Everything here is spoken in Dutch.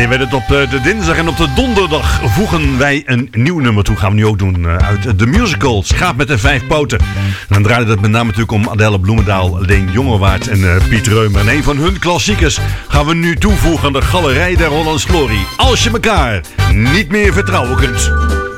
werd het op de dinsdag en op de donderdag voegen wij een nieuw nummer toe. Gaan we nu ook doen uit de musical Schaap met de 5 poten. En dan draaide het met name natuurlijk om Adelle Bloemendaal, Leen Jongewaard en Piet Reumer. En een van hun klassiekers gaan we nu toevoegen aan de Galerij der Hollands Glorie. Als je elkaar niet meer vertrouwen kunt.